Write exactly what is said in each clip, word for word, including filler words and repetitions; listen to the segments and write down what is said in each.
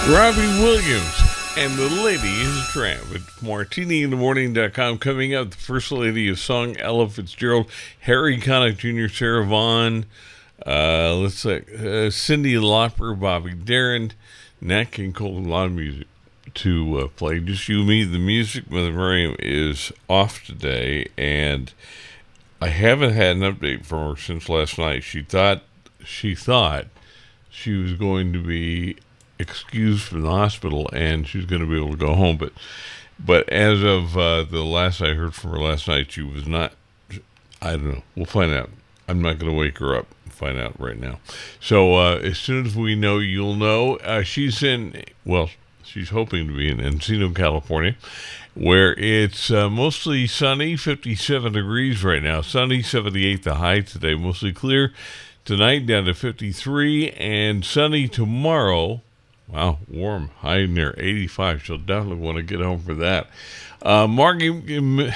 Robbie Williams and the Lady is a Tramp at martini in the morning dot com. Coming up, the First Lady of Song, Ella Fitzgerald, Harry Connick Junior, Sarah Vaughan, uh, let's say uh, Cyndi Lauper, Bobby Darin, Nat King Cole, a lot of music to uh, play. Just you and me. The music with Miriam is off today, and I haven't had an update from her since last night. She thought she thought she was going to be excused from the hospital and she's going to be able to go home, but but as of uh, the last I heard from her last night, she was not. I don't know. We'll find out. I'm not going to wake her up and find out right now. So uh, as soon as we know, you'll know. Uh, she's in, well, she's hoping to be in Encino, California, where it's uh, mostly sunny, fifty-seven degrees right now. Sunny, seventy-eight the high today, mostly clear. Tonight down to fifty-three, and sunny tomorrow. Wow, warm, high near eighty-five. She'll definitely want to get home for that. Uh, Margie,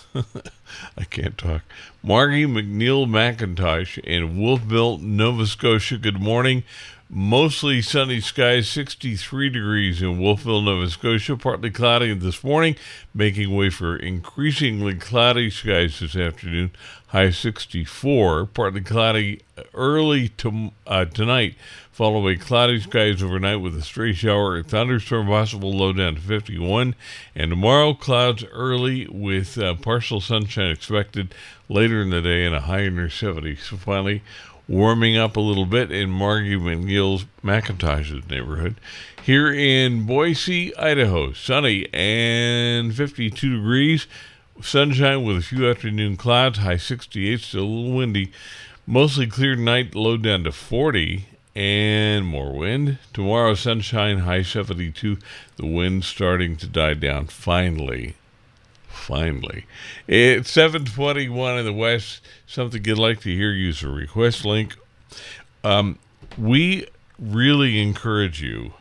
I can't talk. Margie McNeil McIntosh in Wolfville, Nova Scotia. Good morning. Mostly sunny skies, sixty-three degrees in Wolfville, Nova Scotia. Partly cloudy this morning, making way for increasingly cloudy skies this afternoon. High sixty-four. Partly cloudy early to, uh, tonight, followed by cloudy skies overnight with a stray shower or thunderstorm possible, low down to fifty-one. And tomorrow, clouds early with uh, partial sunshine expected later in the day and a high near seventy. So finally, warming up a little bit in Margie McNeil's McIntosh's neighborhood. Here in Boise, Idaho, sunny and fifty-two degrees. Sunshine with a few afternoon clouds, high sixty-eight, still a little windy. Mostly clear night, low down to forty, and more wind. Tomorrow, sunshine, high seventy-two. The wind starting to die down finally. Finally. It's seven twenty-one in the west. Something you'd like to hear, use a request link. Um, we really encourage you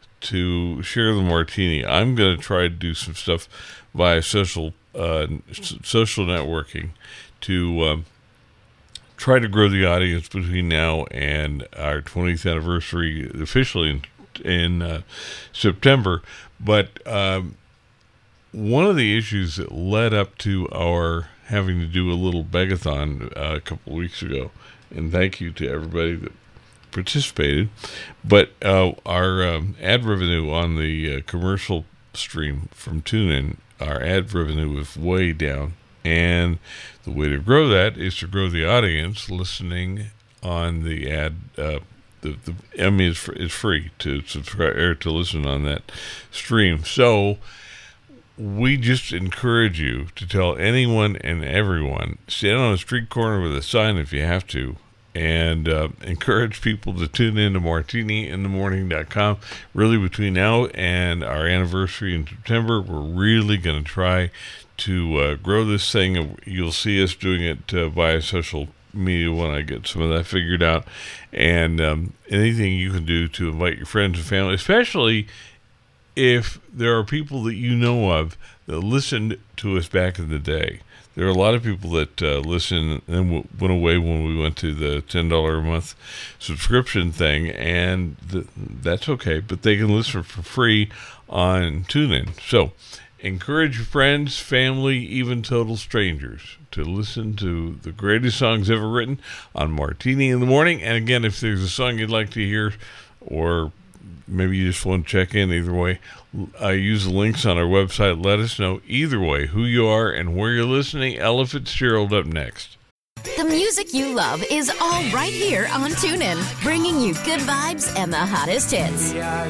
to share the martini. I'm going to try to do some stuff via social uh, social networking to um, try to grow the audience between now and our twentieth anniversary, officially in, in uh, September. But um, one of the issues that led up to our having to do a little begathon uh, a couple of weeks ago, and thank you to everybody that participated, but uh, our um, ad revenue on the uh, commercial stream from TuneIn, our ad revenue was way down, and the way to grow that is to grow the audience listening on the ad. Uh, the, the I mean, it's, it's free to subscribe or to listen on that stream. So we just encourage you to tell anyone and everyone, stand on a street corner with a sign if you have to, and uh, encourage people to tune in to martini in the morning dot com. Really, between now and our anniversary in September, we're really going to try to uh, grow this thing. You'll see us doing it uh, via social media when I get some of that figured out. And um, anything you can do to invite your friends and family, especially if there are people that you know of that listened to us back in the day. There are a lot of people that uh, listen and w- went away when we went to the ten dollars a month subscription thing, and th- that's okay, but they can listen for free on TuneIn. So encourage your friends, family, even total strangers to listen to the greatest songs ever written on Martini in the Morning. And again, if there's a song you'd like to hear, or maybe you just want to check in, either way, I use the links on our website. Let us know either way who you are and where you're listening. Ella Fitzgerald up next. The music you love is all right here on TuneIn, bringing you good vibes and the hottest hits.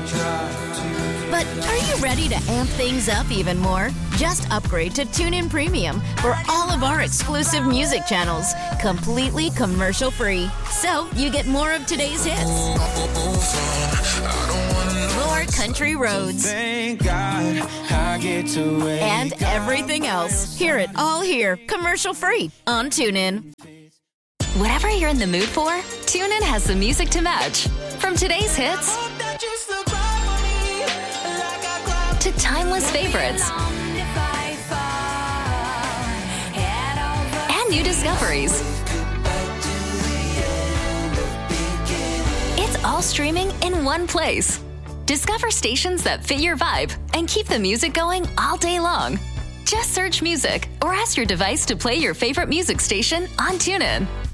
But are you ready to amp things up even more? Just upgrade to TuneIn Premium for all of our exclusive music channels, completely commercial-free. So you get more of today's hits, more country roads, and everything else. Hear it all here, commercial-free on TuneIn. Whatever you're in the mood for, TuneIn has the music to match. From today's hits to timeless favorites and new discoveries. It's all streaming in one place. Discover stations that fit your vibe and keep the music going all day long. Just search music or ask your device to play your favorite music station on TuneIn.